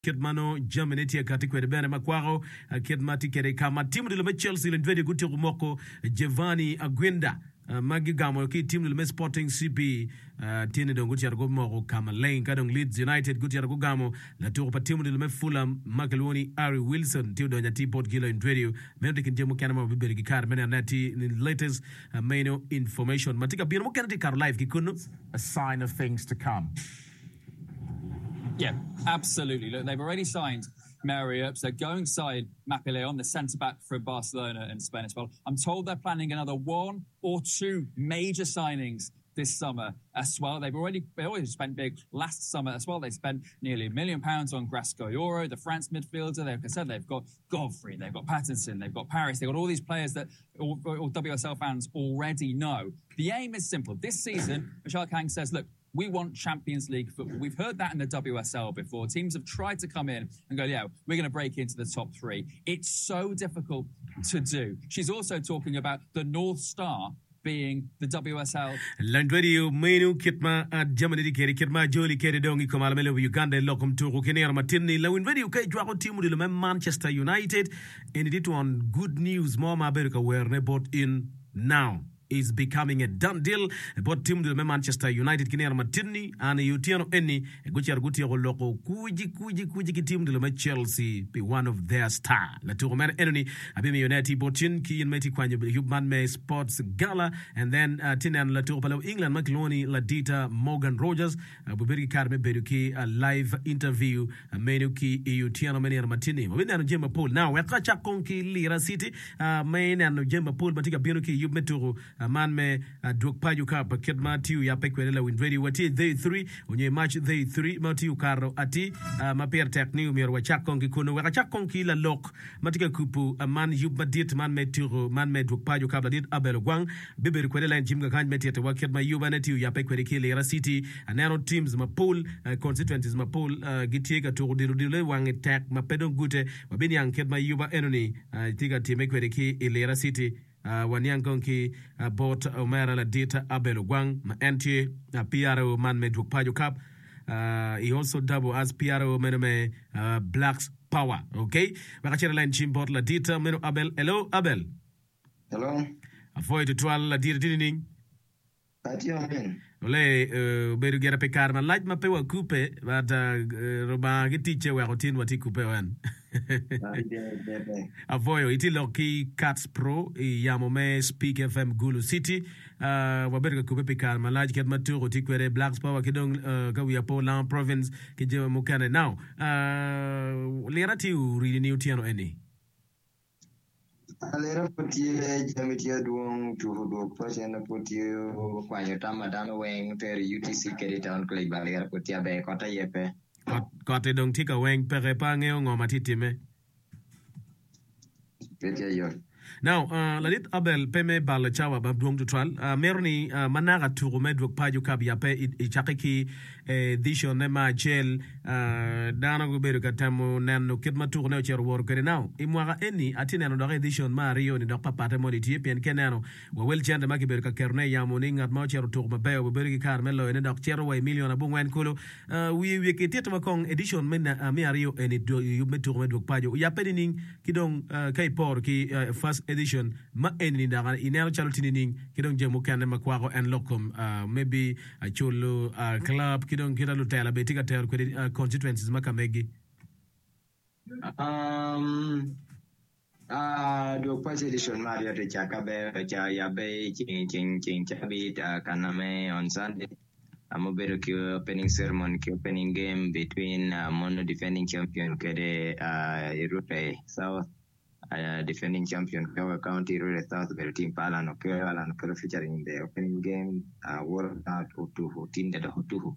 Kidmano Germany tia katikwe bene makwaro kidmati kere kama timu de Chelsea lendwede guti rumoko Giovanni Aguinda magi gamo ki timu de Sporting CP tiene don guti argo moko kama Lane kadong Leeds United guti argo gamo la tour pa timu de Fulham Makeloni Ari Wilson timu do nyati Port Gila ndwede mende kinjemo kana mabibere gikar mena nati latest main information matika bino mo kanati kar live kikuno a sign of things to come. Yeah, absolutely. Look, they've already signed Mary Earps. They're going side Mapileon, the centre-back for Barcelona and Spain as well. I'm told they're planning another one or two major signings this summer as well. They already spent big last summer as well. They spent nearly £1 million on Grascoyoro, the France midfielder. Like I said, they've got Godfrey, they've got Pattinson, they've got Paris. They've got all these players that all WSL fans already know. The aim is simple. This season, Michelle Kang says, look, we want Champions League football. We've heard that in the WSL before. Teams have tried to come in and go, yeah, we're going to break into the top three. It's so difficult to do. She's also talking about the North Star being the WSL. Landwedio menu kitma at Germany keri kitma joli keri dongi komalmelo Uganda lokum to Kenera Martini Lawinvedio kai jwago timu de Manchester United and it on good news more America where they bought in now is becoming a done deal about team de Manchester United kinera matini and Utiano eni guchi arguti loko kuji ki team de Chelsea be one of their star la to man enemy abimi United botin ki meti kwanye human me sports gala and then tinan la to palo England Makeloni la dita Morgan Rogers buberi karme beduki a live interview menuki Utiano menera matini wabina no Jemba Paul now wakacha konki Lira City main and Jemba Paul batika binuki yumeturu man me Drogba Cup Kidma tiu ya pekwela win ready wati day 3 onye match day 3 matiu karo ati maper technique mi wa chakongi kono wa chakongi la lok matika kupu man yub madit man me tiro man me Drogba Cup dit abel gwang beber kwela jimga kan metete wa Kidma yuba na tiu ya pekwele Lira City anano teams ma pool constituencies ma pool gitiega to dile wang attack ma pedon gute wabini an Kidma yuba enoni tiga time kwele Lira City Wanyangonki bought Omera la data Abel Gwang, Anti PRO man made Drogba Cup. He also double as PRO menome Blacks Power. Okay, Wakachera line chimbot la data meno Abel. Hello, Abel. Hello. Avoid to twal la data dining. Ole beru gera pekar man like mapewa coupe but roba gitiche wa routine wati coupe wan. Avoyo iti loki Cats Pro yamome Speak FM Gulu City waberga coupe pekar man like ket maturo tikwere Blacks Power kidong kawiya Poland province kije mukane now lerati really new tiano any Alera putie jamitia duong to do person putio kwanyo tamadano weng ter UTC Town Club balera putia be kota yepe kote dong tika weng pere pange ngoma titime petia yo. Now, Ladit Abel Peme Balachawa Babdung to Tral, Merni Managa to Medwok Paju Kabiape, Ichaki, Dishon Nema Gel, Dana Guberuka Tamo, Nano Kidma Tournature work now. Imwara any Atinano edition Mario in Dr. Patamoni Tipian Canano, well chant the Makiberka Kerne Yamoning at Mocher Tourma Bay, Bergi Carmelo, and a Doctor million Abung and Kolo. We get Kong edition Mario and it do you met to Medwok Paju. Yapening Kidong Kaipor ki first edition ma eni daga inero chalutining kidong jemu kane makwaro and locum maybe a cholo club kidong kita lutela betika ter constituencies makamegi Do first edition Mario to Chakabe Chayabe Ching Chabit Kaname on Sunday. I'm a better opening ceremony, opening game between Mono defending champion Kede Rupe South. Defending champion Kawa County Rural South team Palan Okera featuring the opening game World Cup Otuhu Tinda Hotuhu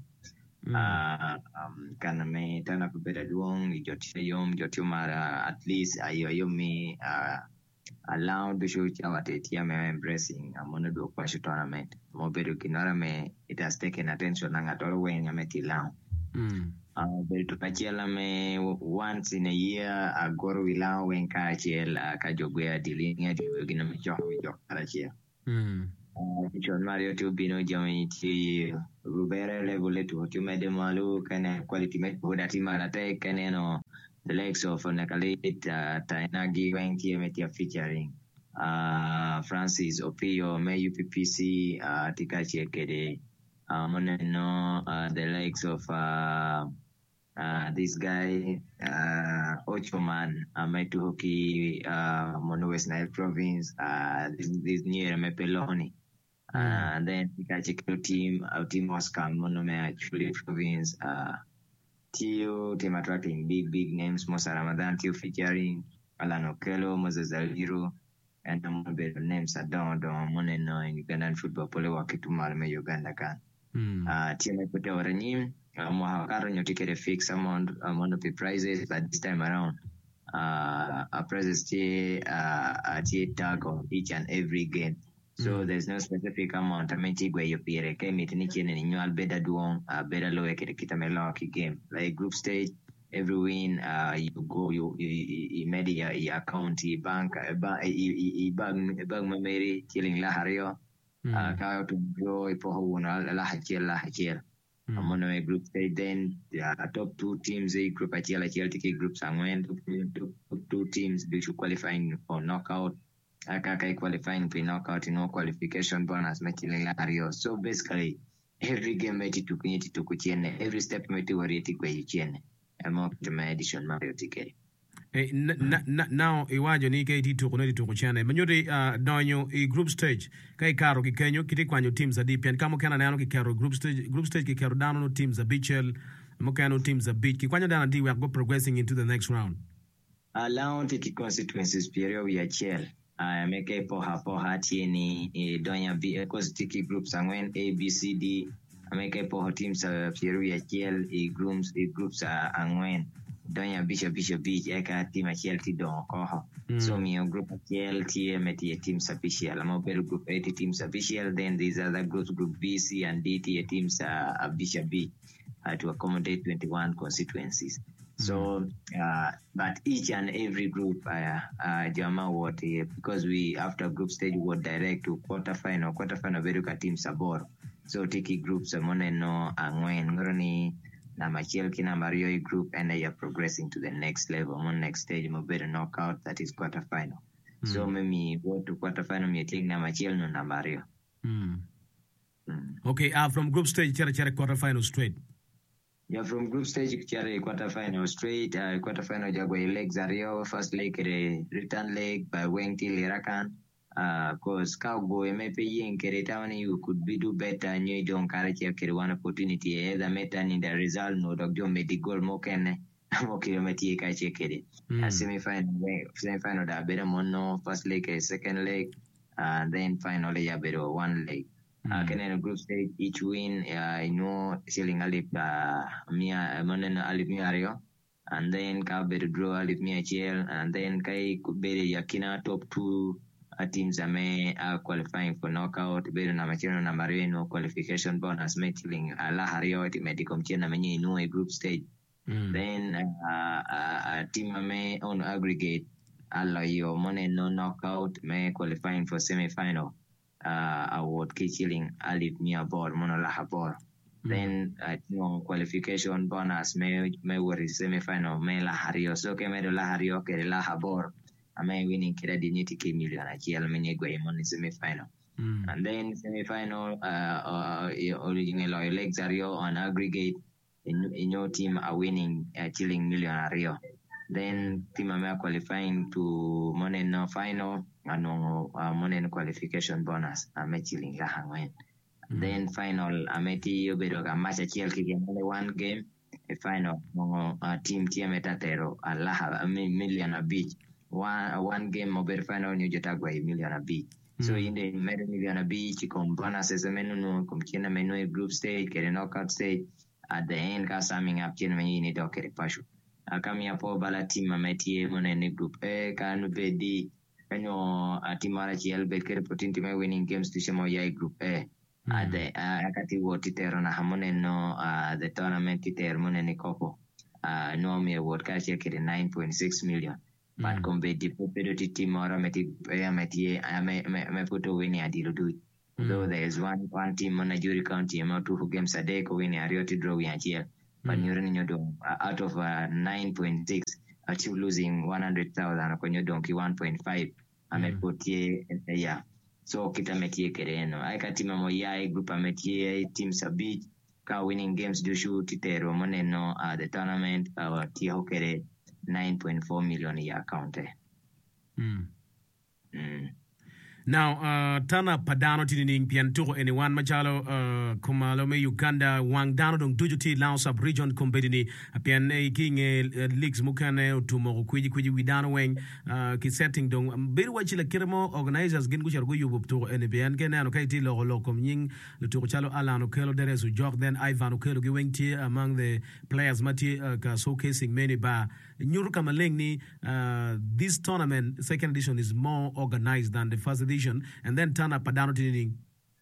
Kaname Tana Pupeta Duong Jotiyom Jotumara at least Ayomi allowed to show Chawate TMA embracing a Monodo Pashu tournament. Moberu Kinarame, it has taken attention at all when Yameti Lao. Beltupachela me once in a year a goro wilao when kachel kajogwea dilinga jugina mecho with your karachia. John Mario to Bino Jamiti Rubere level to Hotume Malu, can quality met Budatima take, can the legs of Nakalit, Tainagi, Wanky, Metia featuring Francis Opio, May UPPC, Tikachi Kede, Moneno, the legs of this guy, Ochoman, Metuhoki, Mono West Nile Province, this near Mepeloni. Then Tikachi team, our team was come, Mono actually province, Tio, team attracting big names, Musa Ramadan, Tio featuring Alan Okello, Moses Alviro, and the better names are down, Moneno, in Ugandan football, Polewaki to Malme, Uganda can. Team I put our name, Mohakaro, you take a fixed amount of the prizes, but this time around, our prizes tag on each and every game. So there's no specific amount. I mean, where you pay a game, it need annual better doing better low kita game. Like group stage, every win, you go, you made your account, bank, bag memory, killing lahario, kaya to go, ipohuna, lahachel. I'm on a group stage, then top two teams, a group at TK groups, and when two teams, which qualifying for knockout. Akakai qualifying for knockout, qualification bonus, Rio. So basically, every game to kuchiene, every step worry kwa yichiene. I'm up to my edition Mario ticket. Now, iwajo ni KT to connect to kuchiene. Manyori donyo group stage. Kai karo ki Kenyo kiti kwanyo teams za DPN. Kamo kana nano ki karo group stage ki karo down no teams za BHL. Mokano teams za beach. Ki kwanyo dana di we are go progressing into the next round. Allow the consequences period we are chill. Make a poha tieni donya B tiki groups and when A B C D make a poha teams Pierre Kiel groups and when donya Bishop Beach eka team Kiel don koho so me group Kiel TM teams official I'm over group 80 teams official then these other groups group B C and D teams Bishop B to accommodate 21 constituencies. So, but each and every group, Jama what because we after group stage we would direct to quarterfinal Veruka team Sabor. So Tiki groups Moneno Angwen Ngoroni Namachiel Kina Mario group and they are progressing to the next level. On next stage mo better knockout that is quarterfinal. So me go to quarterfinal me take Namachiel no Namario. Okay, from group stage chere quarterfinal straight. Yeah, from group stage, quarterfinal straight, quarterfinal Jagway legs Ario, first leg, return leg by Wengti Lirakan. Cause Cowboy maybe in Keretani, you could do better and you don't carry one opportunity, either metan in the result, no Dr. Medical Moken, Mokilometi Kachekere. Semi-final, da better mono, first leg, second leg, and then finally a better one leg. Can group stage each win selling alip alip miario and then ka better draw alip miachiel and then kai better yakina top two teams ame qualifying for knockout better na machino na marino qualification bonus meeting ala hario ti medicom chena menye a group stage then team ame on aggregate ala yo money no knockout may qualifying for semi-final award killing alif mia bor monolaha bor then qualification bonus may worry semi-final may la hario so ke me la hario ke la habor ame winning kira dignity ke million achiel menye go in semi-final and then semi-final original legs ario on aggregate in your team are winning chilling million ario then team ame qualifying to money no final ano money qualification bonus chilling la hangwen then final ameti yobedo ka match achiel ki only one game a final team metatero alaha million a beach one game mober final new jotagwa million a beach so in the million a beach con bonuses menu com chena menu group stage ke knockout stage at the end ka summing up chena menu ni dokere pashu akamia po bala team ameti monene group kanu bedi kanyo atimara chiel beker potinti me winning games to shemo yai group ade akati woti tero na hamone no the tournament tero monene kopo no me award ka chekere 9.6 million but kombe di popedoti team ora meti me puto wini adilu du Though there is one team on Jury County, amount 2 games a day, going a Rioti draw here. But you're running your dome out of 9.6, achieve losing 100,000, when your donkey 1.5. I'm a potier, yeah. So kita metie kereno. I katima moya group metie teams a beat. Ka winning games do shoot titero moneno the tournament our tia hokere 9.4 million ya account. Now, Tana Padano Tining Pianturo anyone Majalo Kumalo me Uganda Wang Dano Dong Dujuti Lao Sub Region Competini Pian King Leagues Mukane Tumoro Quiji Widano Wang ki setting dong Biru Wachila Kirmo organizers Gingushar Guyu to NBN Kenan Kaiti Lolo Coming Lutuchalo Alano Kelo Deres Jog then Ivan Okelo Giwing Tier among the players Mati showcasing many bar Nyuruka Malengni this tournament second edition is more organized than the first edition. And then Tana Padano Tining.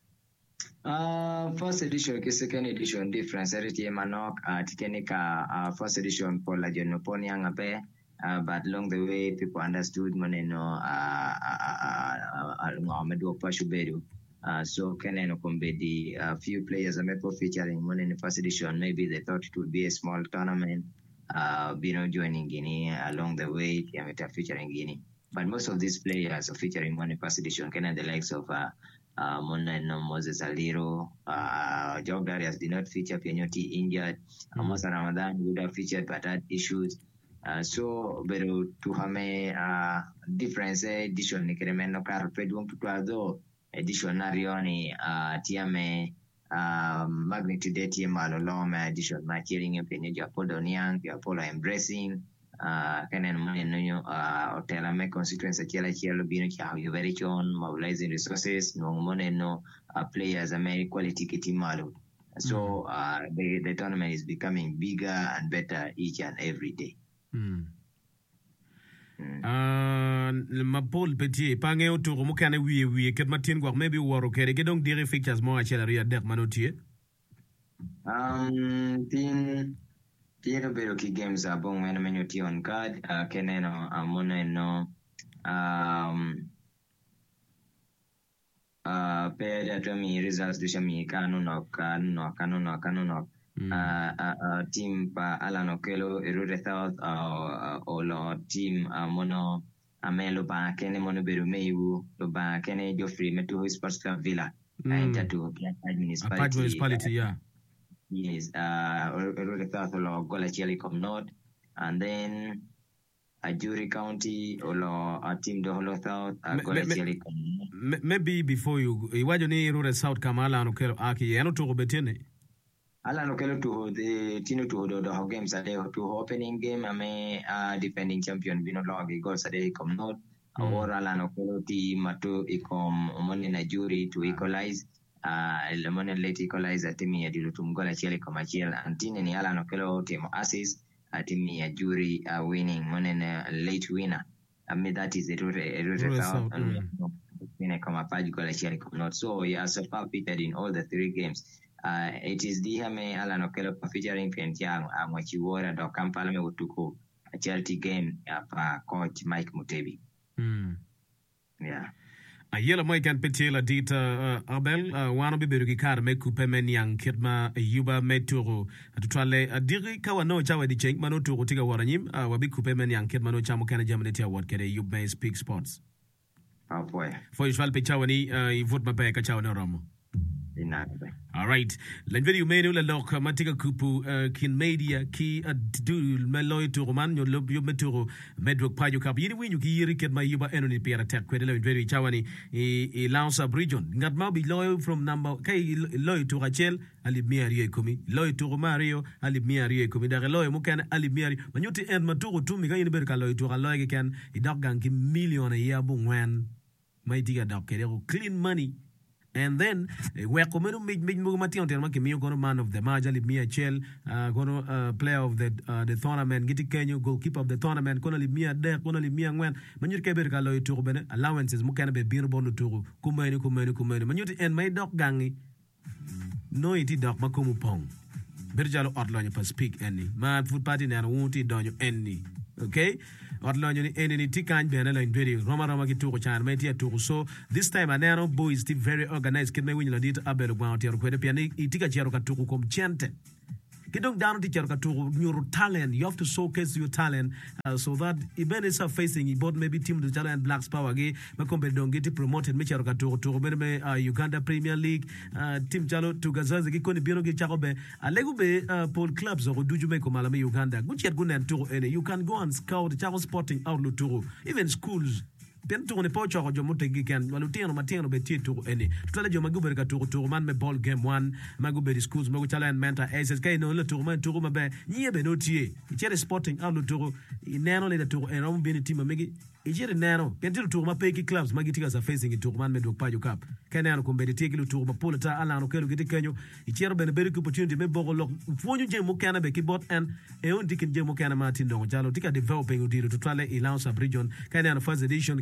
First edition, second edition difference. Eriti Manok, Tikenika, first edition for La Genoponiang Ape, but along the way people understood Moneno, Medu Pashubedu. So Keneno Kombedi, a few players are maybe featuring Moneno first edition. Maybe they thought it would be a small tournament, joining Guinea along the way, Kiameta featuring Guinea. But most of these players are featuring one first edition, Kenya, the likes of Moneno, Moses Aliro, Job Darius did not feature, Pianyoti injured, Musa Ramadan would have featured but had issues. So, but to have a difference edition, Nikeremeno Carpedum to Quado, edition Narioni, Tiame, magnitude TM Aloloma, edition, my hearing in Penja Podonian, Apollo embracing. Kanan moneno hotel ame constituency chela bino cha very on mobilizing resources no moneno players ame quality kitimalu. So the tournament is becoming bigger and better each and every day. Mapol Petit pange autour mukane we ket matin gwa maybe waro kere ke donc dire fixtures mo achela ria dek manotie Tiro bero ki games abong mena menyoti on card keneno moneno peda tomi results dusha mi kanu team pa Alano Kelo Erure South or team mono amelo ba kene mono beru meiwu lo ba kene Geoffrey metu Sports Club Villa into to municipality yeah. Yes, Erure South or Gola Chelicom North, and then a Jury County or a team the Holo South, Gola Chelicom. Maybe before you, why do you Erure South Kamala no Kelo Aki? I know to Betene. Alano Kelo to the Tino to the games at the opening game. I may defending champion Bino Logi goes at the Ecom North, or Alano Kelo team to Ecom Monina Jury to equalize. Lemon late equalizer Timmy Adilutum Gola Chile Commercial and Tini Alano Kelo team assist Timmy Jury winning Monen late winner. I mean that is a result in a Comapaj Gola Chile Not so he has participated in all the 3 games. It is Dihame Alano Kelo featuring Pentiang and what you wore at Kampalame Utuku a charity game coach Mike Mutebi. Yeah. A yellow Mike and Petila Dita Abel, one of the Berukar, Mekupe Menyang, Kitma, Yuba Meturo, to Trale, a Diri Kawano Chawa di Chink, Mano to Tiga Waranim, Wabikupe Menyang, Kitmano Chamokana Germany, what can you may speak sports? Oh boy. For Israel Pechawani, you vote my back a Chawana Romo. All right. Lenveri umenu la lok matika kupu kin media ki du meloy to roman yo lob yo meturo medrock payo kap yini winu ki yiri ket ma yuba enoni pera tek kwede lenveri chawani e Lansa region ngat ma bi loy from number kay loy to Rachel ali miari komi loy to Mario ali miari komi da loy mo kan ali miari manyoti en maturo tumi kay ber ka loy to loy kan i dog gan ki million a year bu ngwan may diga dog kede clean money. And then we're coming to make Mation Terma man of the Majali Mia Chel, player of the tournament, Giti Kenya, goalkeeper of the tournament, Konali Mia there, Konali Mia Wen, Manur Keberka Loy Turben, allowances, Mukanabe Birbono Turu, Kumenu, Manuti and my dog gangi. No iti dog Makumu Pong. Berjalo Orlanya for speak any. Mad food party and won't it down you any. Okay? Orlando ni eni ni tikan bene la video Roma ki tuko chan me tia tuko so this time anano boys still very organized kid me win la dit abelo gwa tia ko de piani itika chero ka tuko kom chente Kidong down to your talent. You have to showcase your talent so that even is facing both maybe team the talent Blacks Power ge makombe don't get promoted me charo to me Uganda Premier League team chalo to gazazi ki koni biro ki chako be alego be Paul clubs or duju me komala me Uganda guchi at gunen to ene you can go and scout chako sporting outlook to even schools Pen to ne pocho jo mutegi kan walutino matino beti to ene tutale jo magube ka to man me ball game 1 magube schools magu talent mentor SSK no le to man to mabe nyebe no tie chere sporting outlook to neno le to ene rom bini team megi ijere neno pentil to ma peki clubs magitika za facing to man me do pajo cup kenano kumbeti ki to ma polata ala no kelo giti kenyo ichere ben beri opportunity me bogolo fonyu je mo kana be keyboard and e on dikin je mo kana martin do jalo tika developing udiro to tale ilance region kenano first edition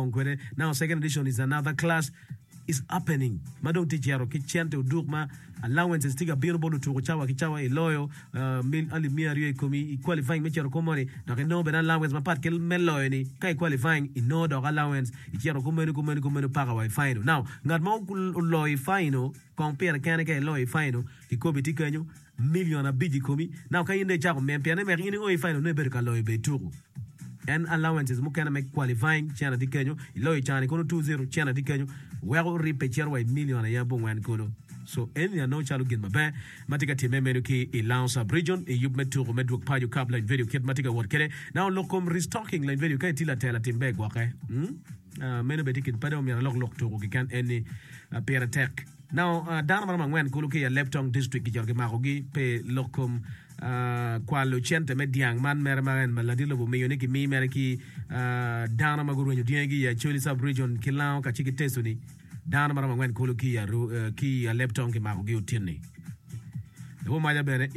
now second edition is another class is happening madong tijero kichente udukma allowances tiga birbo to kichawa iloyo ali miario komi qualifying mechero komori na no ben allowance mapat kel melo ni kai qualifying in no dog allowance ichero komeni paga wa final now ngat mo loy final compare kaneke loy final ikobi tikanyo million abiji komi now kai inde chako mempiane me ini o final no ber ka loy be turu and allowances mo kana make qualifying chana dikenyo loy chana kono 2-0 chana dikenyo wego ripe cherwa million ya bongwan kono so any no chalo gin mabe matika time menu ki ilance region e yub metu medwok paju kabla video kit matika word kere now lokom restocking line video kai tila tela timbe gwa kai menu betikin pado mi lok to ki kan any pera tech now dana mama ngwen kuluki ya Leptong district ki jorge magogi pe lokom kwa luchente mediang man merman maladilo bu meyone ki mi merki dana maguru nyu diengi ya Choli sub region kilao ka chiki teso ni dana mara ngwen kulu ki ya Leptong ki magogi utini bo maja bene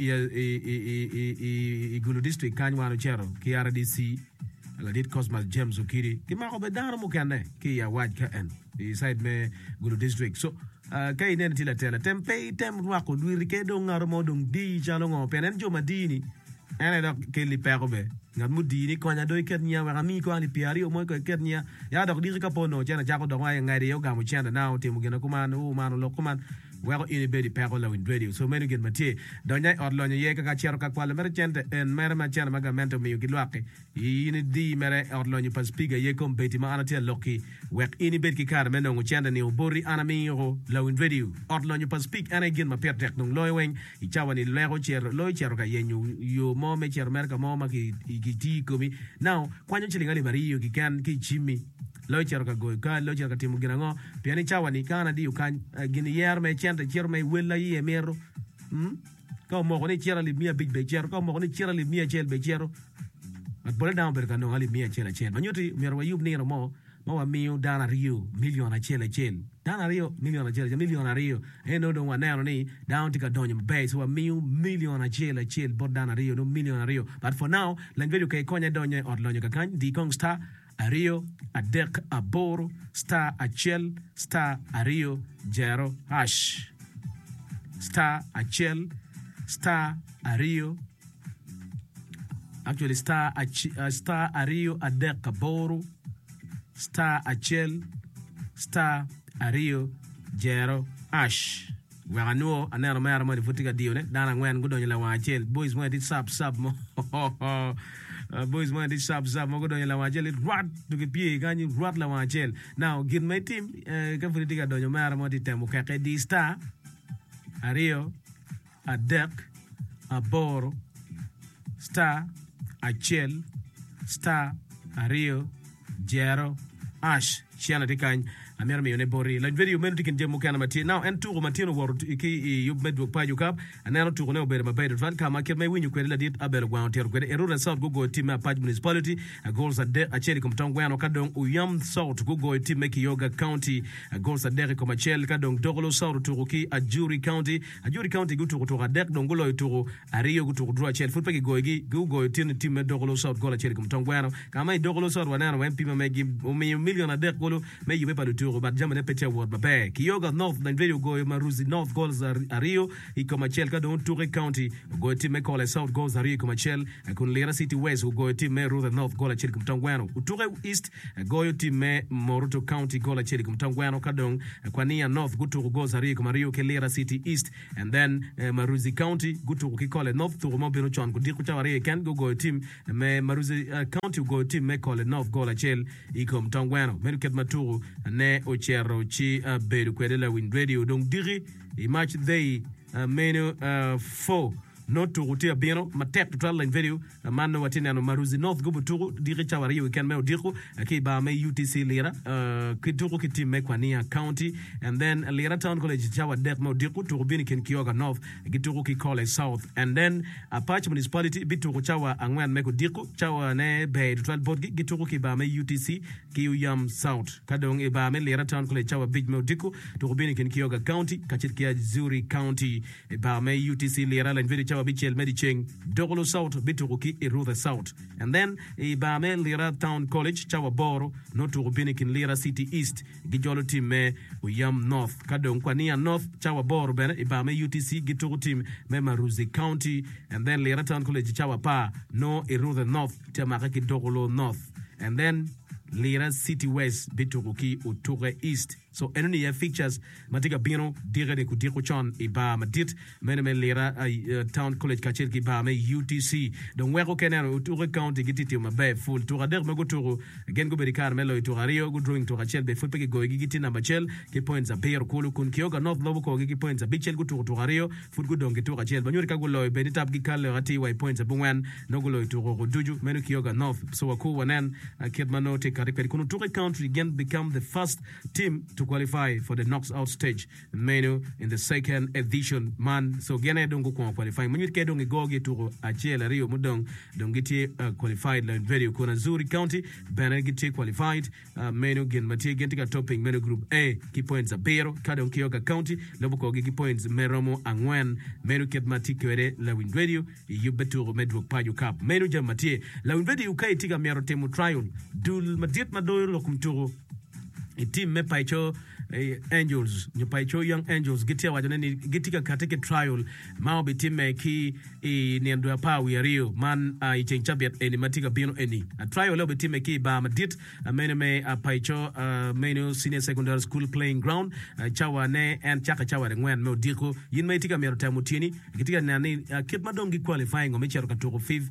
i gulu district kanywano chero ki RDC ladit Cosmas James Ukiri ki mago be dana mo kane ki ya waj ka en side me gulu district so kay nen tila tela tempe tem wako duiri ke do ngaro modong di jalo ngo penen jo madini ene do ke li perobe ngat mudini ko nya do ketnya wa mi ko ani piari o mo ko ketnya ya do di ka pono jana jako do wa ngari yo gamu chanda now temu gena kuman o mano lo kuman wego ini bedi perola win radio so menu gen mate do nya orlo nya ye ka chero ka kwala mer chente en mer ma chana maga mento mi ki lwake ini di mere orlo nya pas piga ye kom beti ma anati loki wek ini bedi ki kar meno ngo chanda ni obori ana mi yo la win radio orlo nya pas pig ana gen ma per tek nong loy wen I chawani lego chero loy chero ka yenyu yo mo me chero mer ka mo ma ki ti komi now kwanyo chilingali bari yo ki kan ki chimi loy chero ka goy ka loy chero ka timu gina ngo piani chawani kana di ukan gini yer me chente chero me wella yi emero ka mo ni chero li mia big be chero ka mo ni chero li mia chel be chero at bole down ber ka no ali mia chela chel manyoti merwa yub ni mo wa miu dana rio million a chela chel dana rio million a chela million a rio no do wanero ni down tika donyo base wa miu million a chela chel bod dana rio no million a rio but for now lan video kay konya donyo orlonyo ka kan di kong star a rio a dek a boro star a chel star a rio 0 hash star a chel star a rio actually star a rio a dek a boro star a chel star a rio 0 hash wega no anero mera mo di futika dione dana ngwen gudonyo la wa chel boys mo di sub mo boys mo di sub mo gudonyo la wa chel rat to ke pie ganyi rat la wa chel now give my team ka futika donyo mera mo di temu ka di star a rio a dek a boro star a chel star a rio 0 ash chiana tikany amera mi ne bori la video men tikin jemu kana mati now en tugo matino wor ki yub medwo paju kap anano tugo ne obere mabayde fan kama ker may winyu kwede la dit abel gwanter kwede erura south go team paj municipality goals a de acheri komtong gwano kadong uyam south go team ki yoga county goals a de ko machel kadong dogolo south tugo ki ajuri county go tugo dek dongolo tugo ariyo go tugo dro chel futpa ki go team dogolo south gola cheri komtong gwano kama dogolo south wanano wen pima megi o million a dek go twolo me yume pa luturo but jamane pecha word babe Kyoga North then video go Maruzi North goals Ario iko machel ka don Ture County go team me Kole South goals Ario iko machel kun Lira City West go team me Ruth North goal achel kumtangwano Uture East go team me Moruto County goal achel kumtangwano kadong Kwania North guturu goals Ario iko Mario ke Lira City East and then Maruzi County guturu ki Kole North turu mo bino chon kudiku cha Ario can go team me Maruzi County go team me Kole North goal achel iko mtangwano menu ket maturu ne ochero chi bedu kwedela win radio donc diri i match they menu 4 not to rotia bino matek total line video manno watina no Maruzi North go buturu diri chawari weekend me odiko ki ba me UTC Lira kituru ki team me Kwania County and then Lira Town College chawa dek me odiko to bini ken Kyoga North kituru ki Kole South and then Apache municipality bituru chawa angwan me odiko chawa ne be total board kituru ki ba me UTC ki Yam South kadong e ba me Lira Town College chawa big me odiko to bini ken Kyoga County kachitkia Zuri County e ba me UTC Lira line video chawa Bichel Mediching Dogolo South Bituruki Irutha South and then Ibame Lira Town College Chawa Boro no to Rubinikin Lira City East Gijolo team me Uyam North Kadong Kwania North Chawa Boro Ben Ibame UTC Gituru team me Maruzi County and then Lira Town College Chawa Pa no Irutha North Tamaraki Dogolo North and then Lira City West Bituruki Uture East so any features matiga bino dire de kutiko chon iba madit meneme Lira Town College kachel ki ba me UTC donc weko kenero Uture County gititi ma be full tour der me guturu again go berikar melo itorario go drawing to kachel be full peke go giti na bachel ki points a bear kulu kun Kyoga North lobo ko ki points a bichel guturu torario full go dongi to kachel banyuri ka go loy be ditap gi kale ati way points a bungwan no go loy to go duju menu Kyoga North so ku wanen kidmano te karikari kun Uture County again become the first team to qualify for the knockout stage menu in the second edition man so gene dongo ko qualify munyi ke dongi goge to achela rio mudong dongiti qualified la very kuna Zuri County benegiti qualified menu gen mati gentika topping menu group A ki points a pero kadon Kyoga County lobo ko ki points meromo angwen menu ket mati kwere la win radio yubetu medro paju cup menu jamati la win radio kai tiga mero temu trial dul madit madoyo lokumturo team me paicho Angels nyo paicho Young Angels gitia wajone ni gitika kateke trial mao be team me ki ni ndo pa wi rio man ichenchabiat eni matika bino eni a trial lo be team me ki ba madit mene me paicho menu senior secondary school playing ground chawa ne and chaka chawa ngwen me diko yin me tika mero tamutini gitika nani kit madongi qualifying o me chero katoko 5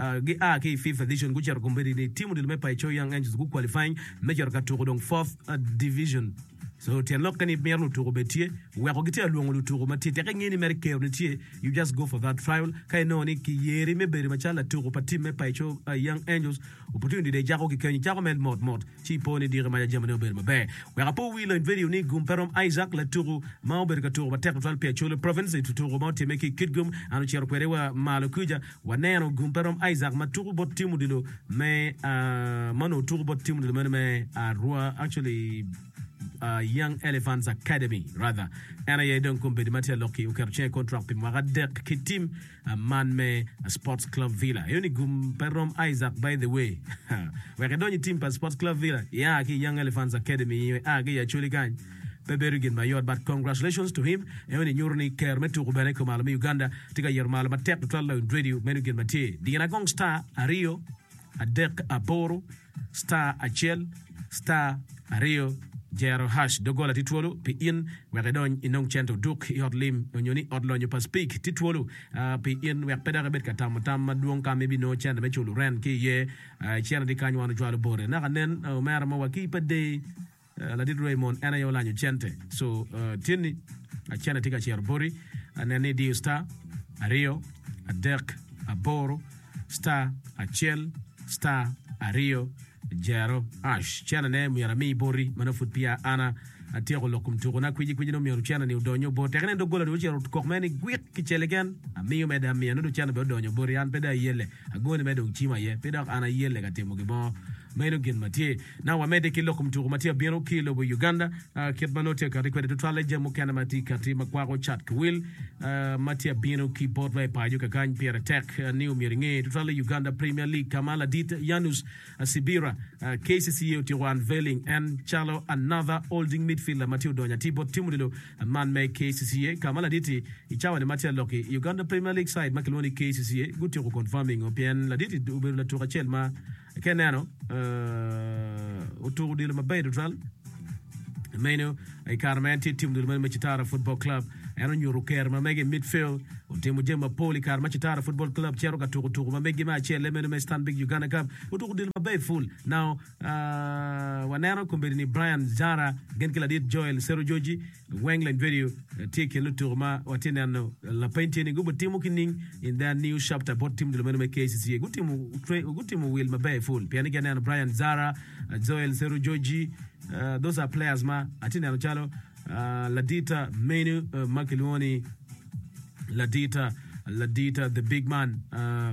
ki 5th edition guchero kombedi ni team de me paicho Young Angels gu qualifying me chero katoko dong 4th division so tian lok kani merno to betie we ko gitia luongo to matite ka ngini merke tie you just go for that trial kai no ni ki yeri me beri machala to pati me paicho Young Angels opportunity de jago ki kanyi jago mel mod chi poni dire ma jamano ber ma be we rapo wi lo video ni gumperom Isaac la turu ma ber ka to ba technical paicho le province to to ma te make kidgum anu chero kwere wa malokuja wa neno gumperom Isaac ma turu bot timu dilo me mano turu bot timu dilo me rua actually Young Elephants Academy rather ana ye don kombe de matia loki u kerche contract pe magadek ki team man me Sports Club Villa yoni gum perom Isaac by the way we ka doni team pa Sports Club Villa ya ki Young Elephants Academy agi ya chuli kan Beberugin mayor but congratulations to him yoni nyurni ker metu ko bene ko malami Uganda tika yer malama tek to la radio menugin mati dina gong star Ario adek aboro star Achel star Ario Jero hash dogola titwolo pe in weredon inong chento duk yodlim nyoni odlonyo pa speak titwolo pe in we pedare bet katam duong ka maybe no chendo be chulu ren ki ye cheno di kanyo anu jwalo bore na kanen mera ma waki pede la dit Raymond ana yo lanyo chente so tini chena tika cher bori anani di star Ario adek aboro star Achel star Ario Jero ash chana ne muyarami bori manafut pia ana atiro lokum turuna kwiji no miru chana ni udonyo bo tekene do gola do chero kokmeni gwik kichelegen amiyo meda no do chana be udonyo bori an peda yele agone medo chima ye peda ana yele katimo gibo meno gen matie na wa mede kilo kumtu matia biro kilo bu Uganda kit manote ka rekwede to twale jemu kana mati kati makwago chat kwil matia biro ki bot by pa ka kan Pierre Tech new miringe to twale Uganda Premier League Kamala Dit Janus Sibira KCCA to unveiling and Chalo another holding midfielder Matthew Donya Tibo Timudilo man make KCCA Kamala Diti ichawa ni Matia Loki Uganda Premier League side Makeloni KCCA good to confirming opinion la Diti ubela to Rachelma kenano autour de la bay de tral meno ay carmenti team de Machitara Football Club eno nyuru ker ma mege midfield o temu jema poli kar Machitara Football Club chero ka tuku ma mege ma chele meno me stand big Uganda Cup autour de la bay full now wanero kumbeni ni Brian Zara gen kila dit Joel Sero Joji Wengland video take lu tourma watinano la painting gubo timu kining in that new chapter bot team de meno me KCCA good team will ma bay full piani ganano Brian Zara Joel Sero Joji those are players ma atina chalo Ladita Menu Makeloni Ladita the big man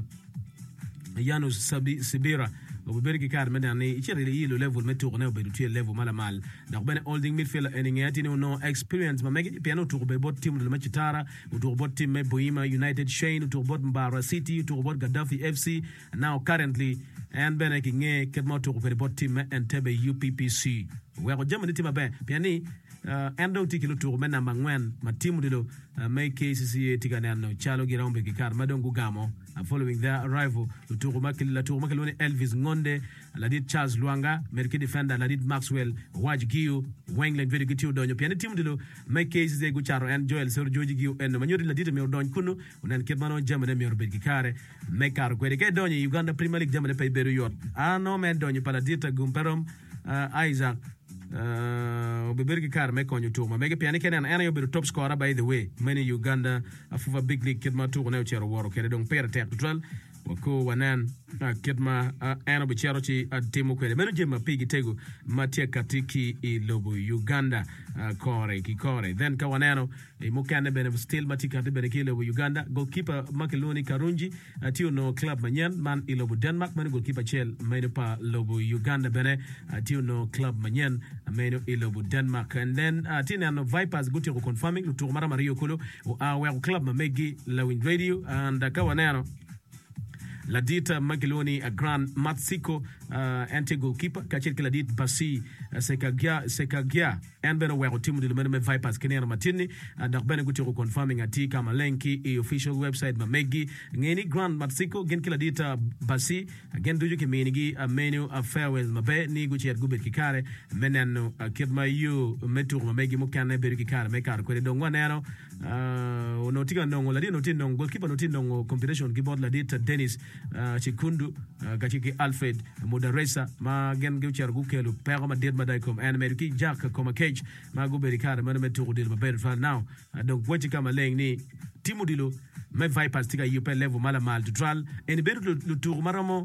Janus Sibira Obergi kar medani icheri yilo level meto ne obedu tie level mala mal na bene holding midfielder eninge ati no experience ma mege piano to be bot team le Machitara to bot team me Boima United Shane to bot Mbara City to bot Gaddafi FC now currently and bene kinge ketmo to be bot team Entebbe UPPC we go Germany team ba piani endo tikilo to mena mangwen matimu dilo make KCCA tiganano chalo girombe kikar madongu gamo following their arrival to Makeloni Elvis Ngonde Ladid Charles Luanga Merki defender Ladid Maxwell Waj Giu Wengland very good donyo piani timu dilo make KCCA gucharo and Joel Sero Joji Giu and manyori Ladid me don kunu unan ketmano Germany me orbe kikare make kar kwede ke donyo Uganda Premier League Germany pay beru yot ano men donyo paladita gumperom Isaac Obebergi kar me konyo tuma mege piani kenan ana yo top scorer by the way many Uganda afuva big league kidma tu ne chero woro kede dong pere tek tral wako wanan kidma ana bichero chi timu kwede meno jema pigi tego matia katiki ilobo Uganda kore then kawanano mukane bene still matika bene kile Uganda goalkeeper Makeloni Karunji tio no club manyan man ilobo Denmark man goalkeeper Chel meno pa lobo Uganda bene tio no club manyan meno ilobo Denmark and then tina no Vipers guti ko confirming to mara Mario Kolo wa club mamegi Lawin Radio and kawanano Ladita Makeloni a grand Matsiko anti goalkeeper kachil Ladit Basi Sekagia and beno wa timu de meno Vipers Kenera Matini and beno guti ko confirming ati kama lenki e official website mamegi ngeni grand Matsiko gen Ladita Basi again doju ke menigi a menu a farewell mabe ni guti gubet kikare menano kidma yu metu mamegi mukane beru kikare mekar ko de ngwanero notika ndongo Ladita notinongo goalkeeper notinongo competition keyboard Ladita Dennis Chikundu gachiki Alfred Moderesa ma gen geuchar gukelu pero ma dead madaikom and Ameriki Jack koma cage ma guberi kare ma metu dil ma better now donc wati kama leng ni timu dilo me Vipers tika yupe level mala mal to tral en beru lu tour maramo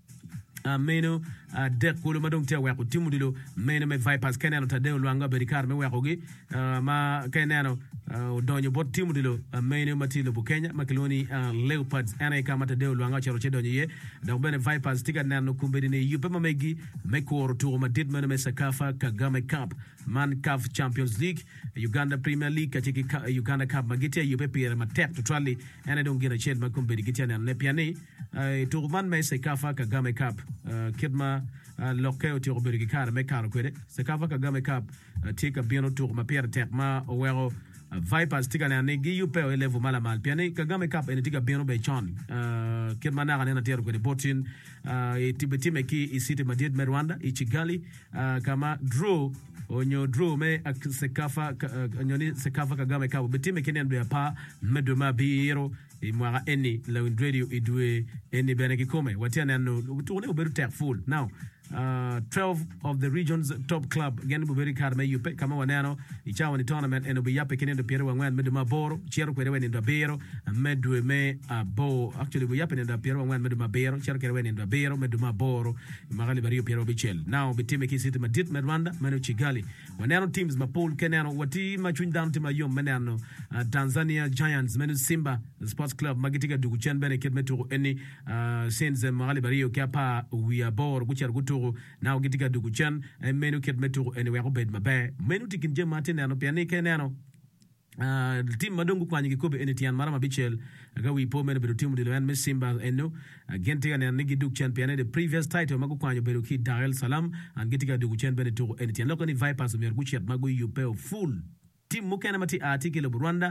meno de kolo madong te wa ko timu dilo meno me Vipers kenano tadeo luanga berikar me wa kogi ma kenano donyo bot timu dilo meno matilo bu Kenya Makeloni Leopards ana kama tadeo luanga chero che donyo ye donc bene Vipers tika nano kumbedi ne yupe mamegi me ko tour ma dit meno me Sekafa Kagame Cup Man CAF Champions League Uganda Premier League kachiki Uganda Cup magiti yupe pira ma tap to trali ana don't get a chance ma kumbedi kitia ne piani tour man me Sekafa Kagame Cup kidma lokeo ti Robergi kar me kar kwede Sekafa Kagame Cup tika bieno tour ma pere tek ma owero Vipers tika na negi yupe o level mala mal piani Kagame Cup ene tika bieno be chon kidma na na tero kwede botin tibetime ki isite Madrid me Rwanda ichigali kama draw onyo draw me Sekafa nyoni Sekafa Kagame Cup betime kenen be pa medoma biro imwara eni Lawin Radio idwe eni beneki kome watiana no tune uberu tek full now 12 of the region's top club again buberi kar me yupe kama wanano ichawa ni tournament eno be yape kenendo piero wangwan meduma boro chero kwere ndo bero medwe me abo actually be yape ndo piero wangwan meduma bero chero kwere ndo bero meduma boro magali bari piero bichel now bitime kisiti Madrid Rwanda mano Chigali wanano teams mapol kenano wati machun down team ayom menano Tanzania Giants meno Simba Sports Club magitika dugu chen bene kid metu eni sense magali bari kapa we are boro guchero gutu meturo now gitika dugu chan menu ket meturo anyway ko bed mabe menu tikin je matin no piani keneno team madongo kwanye kikobe enetian marama bichel gawi po men bedo team dilo en Simba eno gente ga nigi duk chan piane the previous title mago kwanyo bedo ki Dar es Salaam and gitika dugu chan bedo enetian lokoni Vipers mer guchet mago yupe full team mukena mati article Rwanda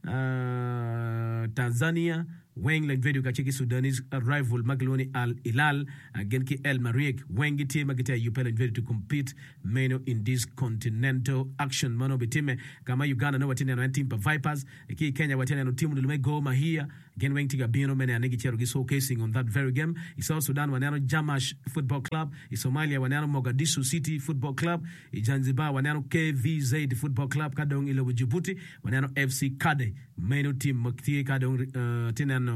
Tanzania Wengland video kacheki Sudanese rival Magloni Al Hilal again ki El Mariek Wengi team agita Upel video to compete meno in this continental action mano bitime kama Uganda no watine no team pa Vipers ki Kenya watine no team lume go mahia again Wengti Gabino mene anigi chero gi showcasing on that very game. South Sudan wanano Jamash Football Club, Somalia wanano Mogadishu City Football Club, Zanzibar wanano KVZ Football Club kadong ilo Djibouti wanano FC Kade meno team maktie kadong tinano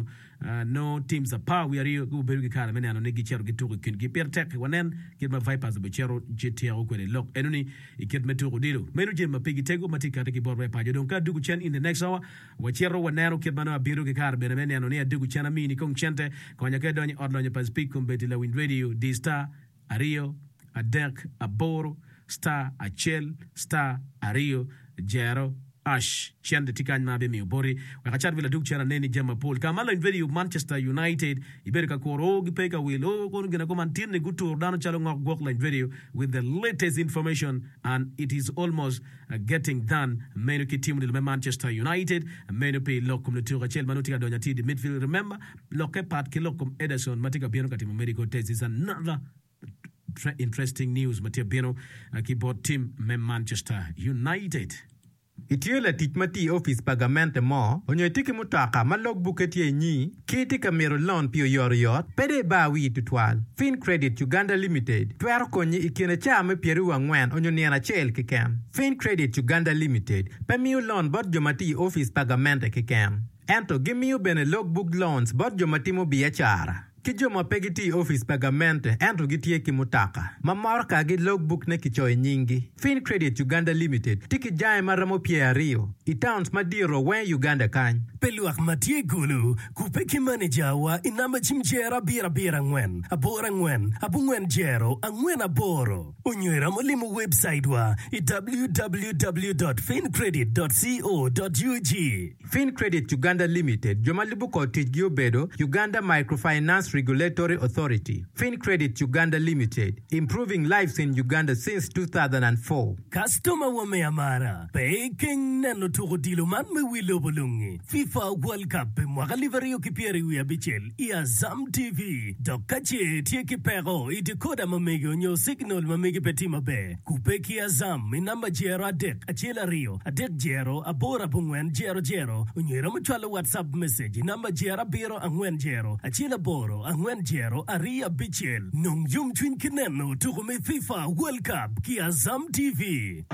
no teams are power we are here go beru kala menano negi chero gituru kin gi pertek wanen kitma Vipers be chero GTR ko le lock enuni iket meturu dilo meno je mapigi tego matika teki borbe pa jodon ka dugu chen in the next hour wa chero wanano kitma biru kala be menano ne dugu chen amini kong chente konya ke donyi odlonye pas speak kumbeti la Wind Radio D Star Ario Adek Aboro Star Achel Star Ario Jero Ash chende tikany mabe mi obori wakachar vila duk chana neni jama Paul kamala in video Manchester United iberika koro gipeka wilo kono gina ko mantine gutu dano chalo ngok line video with the latest information and it is almost getting done menu ki team de Manchester United menu pe lokum le tour chel manutika donya ti midfield remember loke pat ki lokum Ederson matika bieno katimu medical test is another interesting news Matia Bieno ki bot team Manchester United. Itiola titmati office pagamente mo onyo tiki mutaka malog buketi nyi kiti kamero loan pio yoriot pede ba wi tutwal Fin Credit Uganda Limited twer konyi ikine chame pieru angwen onyo niana chel kikem Fin Credit Uganda Limited pemiu loan bot jomati office pagamente kikem ento gimiu bene logbook loans bot jomati mo biachara Kijoma pegiti office pagamente ento gitie kimutaka. Mamorka gi logbook ne kichoy nyingi. Fin Credit Uganda Limited tiki jae maramo pia rio. Itowns madiro wen Uganda kany. Peluak matie gulu kupeki manager wa inama chimjera bira ngwen. Abora ngwen. Abungwen jero angwen aboro. Unywera molimu website wa www.fincredit.co.ug. Fin Credit Uganda Limited jomalibu ko tijgio bedo Uganda Microfinance Regulatory Authority. Fin Credit Uganda Limited, improving lives in Uganda since 2004. Customer wa meamara, peking nano toko dilo man me wilo bolungi. FIFA World Cup mwaka liverio kipieri wia bichel, ia Zam TV. Dokache tie kipero, idikoda mamege nyo signal mamege petima be. Kupeki ya Zam, inamba jero adek, achela rio, adek jero, abora bungwen jero, unyera mchwala WhatsApp message, inamba jera biro angwen jero, achela boro, angwen jero aria bichel nong yum twin kineno to me FIFA World Cup ki Azam TV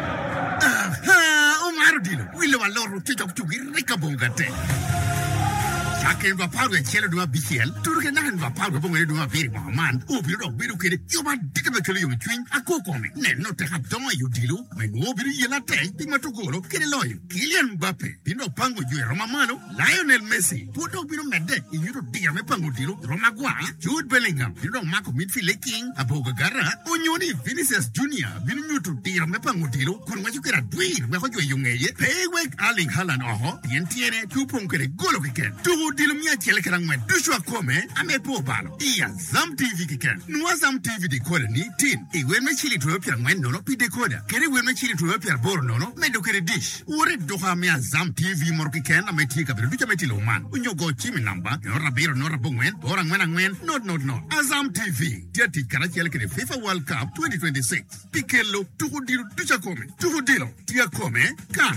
Omar Dino wile wa loro tijok chugi rika bongate Sake ndo paru ya chelo duma BCL turuke na ndo paru bongo ya duma biri mahaman obiru dok biru kede yoma dika bekele yomi twin ako kome ne no te haptoma yu dilu menu obiru yela te di matogoro kede loyo Kylian Mbappe bino pango jue Roma Malo Lionel Messi puto biru mede inyuro diya me pango dilu Roma Gwa Jude Bellingham bino mako midfield king aboga gara onyoni Vinicius Junior bino nyuto diya me pango dilu kuru wajukera dwir weko jue yungeye Peywek Erling Haaland oho tiene tupong kede golo kiken Dilumia chele kerangwen Dushwa kome ame po balo Iya Zam TV kiken Nwa Zam TV decoder ni tin Iwe me chili tuwe pia ngwen nono pi decoder Kere we me chili tuwe pia boro nono Me do kere dish Ure doha mea Zam TV moro kiken Ame tika biru ducha me tilo man Unyo go chimi namba Nora biro nora bongwen Ora ngwen No Azam TV Tia tikara chele kere FIFA World Cup 2026 Pikelo Tuhu dilu ducha kome Tuhu dilo Tia kome Kan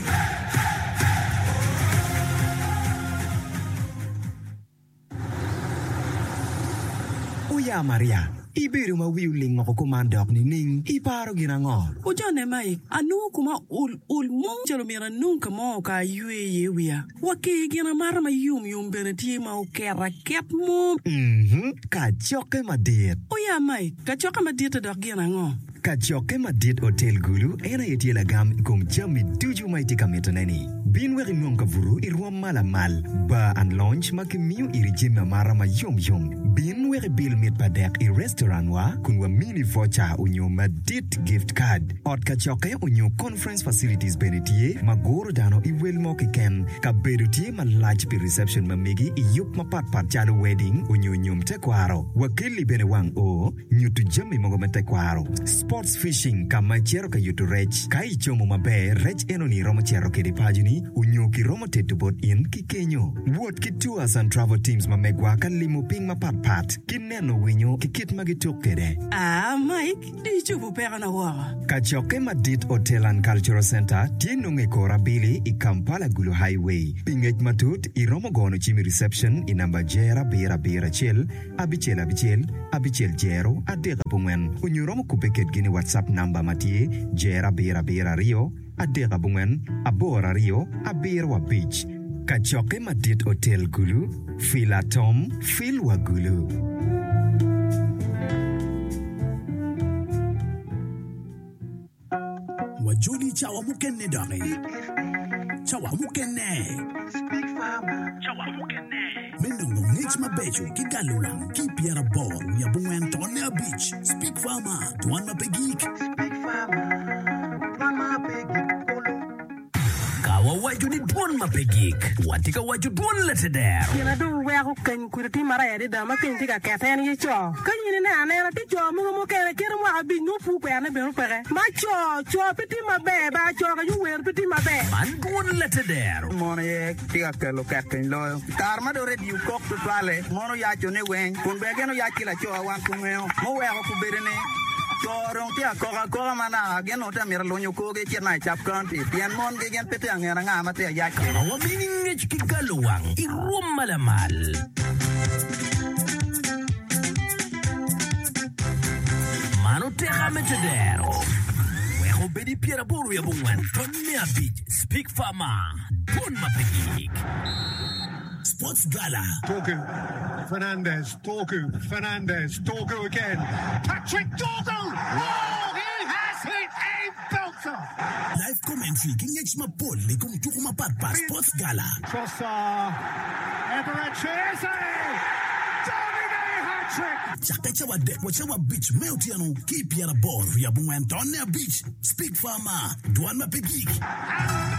Uya Maria, ibiru ma wiuling ako kumandok ni ning, iparo ginangol. Ujone mai, anu kuma ul mo jalo mira nunca mo ka yue wia. Waki gina mara ma yum beneti ma ukera ket mo. Ka choke madir. Uya mai, ka choke madir ta dok ginangol. Kachoke Madit Hotel Gulu ena yeti lagam kum jami tuju maitika metoneni. Bin weri ngonka vuru irwa malamal. Bar and lounge makimiu irijima marama yom. Bin weri bill mit padek i restaurant wa kunwa mini voucher unyo Madit gift card. Ot kachoke unyo conference facilities benetie magoro dano i wilmo kiken ka berutie ma large pi reception mamigi i yup mapat chalo wedding unyo nyum tekwaro. Wakili bene wang o nyutu jami mongo tekwaro. Sports fishing kama chero ka yutu rech kai chomo mabe rech enoni romo chero kedi pajuni unyo ki romo tetu bot in ki kenyo. What ki tours and travel teams mamegwa ka limo ping mapat kineno winyo ki kit magituk kede. Mike, di chupu pera na wara. Kachoke Madit Hotel and Cultural Center tieno ngekora bili i Kampala Gulu Highway. Pingech matut i romo gono chimi reception i namba jera bera chel abichel jero adega bungwen. Unyo romo kupeket gini WhatsApp namba matie jera bera rio adega bungwen abora rio abirwa beach. Kachoke Madit Hotel Gulu fila tom filwa Gulu. Wajuli chawa mukene dare. Chawa mukene. Chawa mukene. Menongo nich mabejo kigalulang kipiera bor ya bungwen tonne beach. Speak farmer tuan mapegik. Speak farmer mama pegik polo. Kawa waju ni tuan mapegik. Watika waju tuan leteder. Yana do wego kan kurti mara ya da makin tiga keten yi cho. Kan yi ne ana ti cho mo kere kere mo abi no fu pe ana be ro pere. Ma cho piti mabe ba cho ka yu wer piti mabe. Man tuan leteder. Mono ye tiga kelo katen lo. Karma do red yu kok to twale. Mono ya cho ne wen. Kun be geno ya kila cho wan kumeo. Mo wego ku berene. Torong tia koka mana geno ta mira lonyo koge chena chap kanti pian mon ge gen pete angera nga mate ya ke awa mining kigaluang irum malamal mano terra metedero wego bedi piera boru ya bungwan tonne beach speak farmer bon mapegik Sports Gala. Dorgu Fernandez again. Patrick Dorgu! Oh, he has hit a belter! Live commentary, King Exma Paul, Likum Tukuma Patpa, Sports Gala. Trossard, Eberechi, Chakachawa de wachawa beach meltiano keep yara bor ya bungwan tonne beach speak farmer duan mapegik